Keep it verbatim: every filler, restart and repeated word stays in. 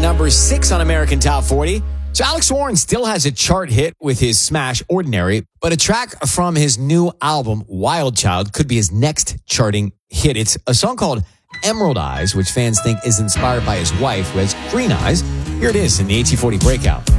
number six on American Top forty. So Alex Warren still has a chart hit with his smash Ordinary, but a track from his new album, Wild Child, could be his next charting hit. It's a song called Emerald Eyes, which fans think is inspired by his wife, who has green eyes. Here it is in the A T forty Breakout.